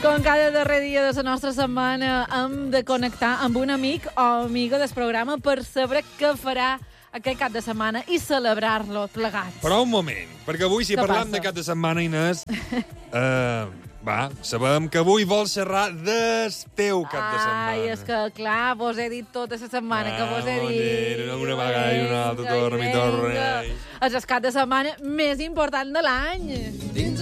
Com cada darrer dia de la nostra setmana hem de connectar amb un amic o amiga del programa per saber què farà aquest cap de setmana i celebrar-lo plegats. Però un moment, perquè avui si Què parlam passa? de cap de setmana, Inés, sabem que avui vols xerrar del teu cap de setmana. Ai, és que clar, vos he dit tota la setmana que vos he dit. Una vegada i una altra, torna. És el cap de setmana més important de l'any. Dins